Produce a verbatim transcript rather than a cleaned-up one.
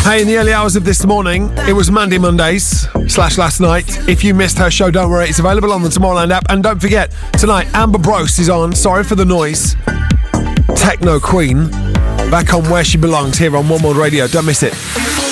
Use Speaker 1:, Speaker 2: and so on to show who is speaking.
Speaker 1: Hey, in the early hours of this morning, it was Mandy Mondays slash last night. If you missed her show, don't worry, it's available on the Tomorrowland app. And don't forget, tonight, Amber Brose is on. Sorry for the noise. Techno Queen, back on Where She Belongs here on One World Radio. Don't miss it.